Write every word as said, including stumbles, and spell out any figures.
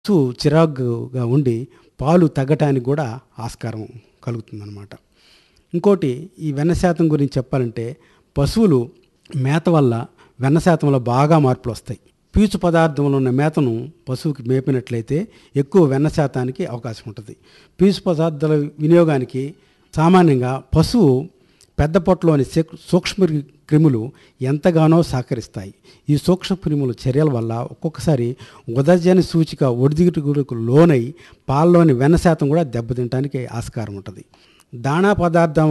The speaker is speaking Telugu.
పశువు చిరాకుగా ఉండి పాలు తగ్గటానికి కూడా ఆస్కారం కలుగుతుందన్నమాట. ఇంకోటి ఈ వెన్న శాతం గురించి చెప్పాలంటే పశువులు మేత వల్ల వెన్న శాతంలో బాగా మార్పులు వస్తాయి. పీచు పదార్థంలో ఉన్న మేతను పశువుకి మేపినట్లయితే ఎక్కువ వెన్న శాతానికి అవకాశం ఉంటుంది. పీచు పదార్థాల వినియోగానికి సామాన్యంగా పశువు పెద్ద పొట్టలోని సూక్ష్మ క్రిములు ఎంతగానో సహకరిస్తాయి. ఈ సూక్ష్మ క్రిముల చర్యల వల్ల ఒక్కొక్కసారి ఉదజని సూచిక ఒడిదిగుటకు లోనై పాలలోని వెన్న శాతం కూడా దెబ్బతింటానికి ఆస్కారం ఉంటుంది. దాణా పదార్థం